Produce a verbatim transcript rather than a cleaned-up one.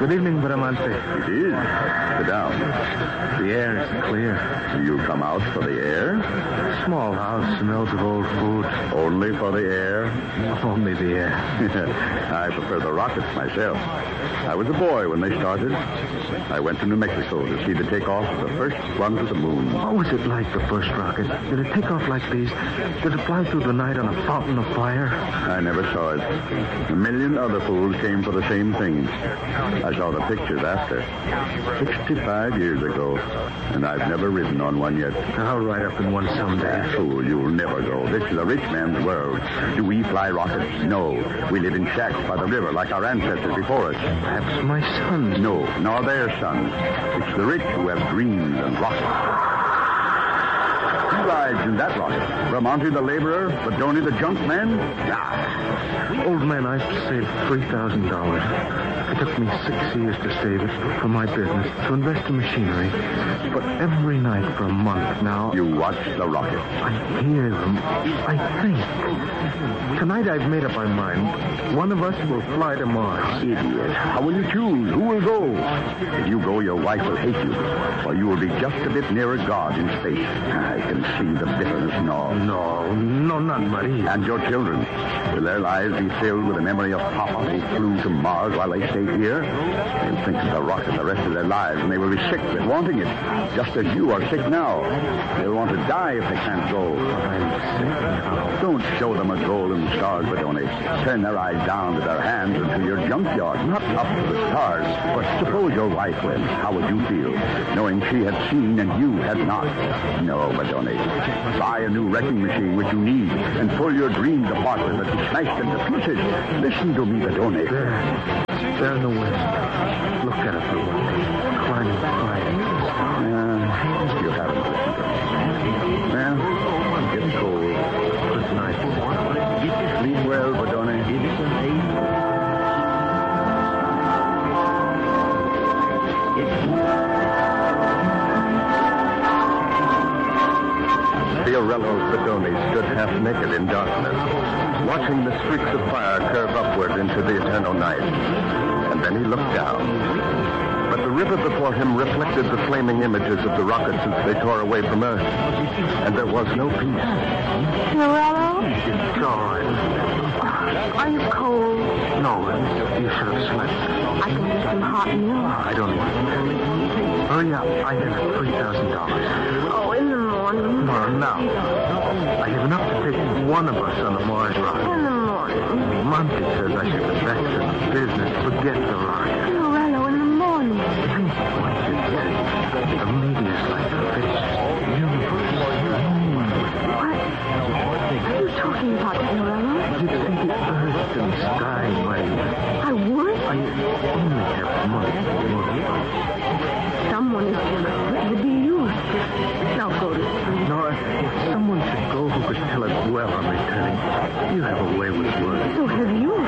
Good evening, Bramante. It is. Sit down. The air is clear. You come out for the air? Small house smells of old food. Only for the air? Only the air. I prefer the rockets myself. I was a boy when they started. I went to New Mexico to see the takeoff of the first one to the moon. What was it like, the first rocket? Did it take off like these? Did it fly through the night on a fountain of fire? I never saw it. A million other fools came for the same thing. I saw the pictures after. Sixty-five years ago. And I've never ridden on one yet. I'll ride up in one someday. Fool, you'll never go. This is a rich man's world. Do we fly rockets? No. We live in shacks by the river like our ancestors before us. Perhaps my sons. No, nor their sons. It's the rich who have dreams and rockets. Who rides in that rocket? Bramante the laborer, but Donny the junk man? Ah. Old man, I've saved three thousand dollars. It took me six years to save it for my business, to invest in machinery. But every night for a month now... You watch the rocket. I hear them. I think. Tonight I've made up my mind. One of us will fly to Mars. Idiot. How will you choose? Who will go? If you go, your wife will hate you. Or you will be just a bit nearer God in space. I can see the bitterness gnaw. No, no, not Marie. And your children. Will their lives be filled with the memory of Papa who flew to Mars while they stayed here? They'll think of the rocket the rest of their lives, and they will be sick with wanting it, just as you are sick now. They'll want to die if they can't go. I'm sick now. Don't show them a golden stars, Badoni. Turn their eyes down to their hands and to your junkyard, not up to the stars. But suppose your wife went. How would you feel, knowing she had seen and you had not? No, Badoni. Buy a new wrecking machine, which you need, and pull your dreams apart with it and smash them to pieces. Listen to me, Badoni. There. There in the west. Look at it, Bramante. Climbing quiet. Uh, you haven't listened to me. Well, it's cold. Good night. Sleep well, Badoni. Fiorello Badoni stood half naked in darkness, watching the streaks of fire curve upward into the eternal night. And then he looked down. But the river before him reflected the flaming images of the rockets as they tore away from Earth. And there was no peace. Fiorello? It's gone. Are you cold? No, you should have slept. I can get some hot milk. I don't want it. Hurry up. I have three thousand dollars. Oh, in the morning. No, now. I have enough to take one of us on the Mars rocket. In the morning. Monty says I should invest in business. Forget the rocket. Fiorello, in the morning. Think what you say. The media's like a fish. Universe. Moon. What? What are you talking about, Fiorello? You'd see the earth and sky, Maria. I would? I only have money to worry about. Someone is jealous. It would be you. Now go to sleep. No, if someone should go who could tell it well on returning, you have a way with words. So have you.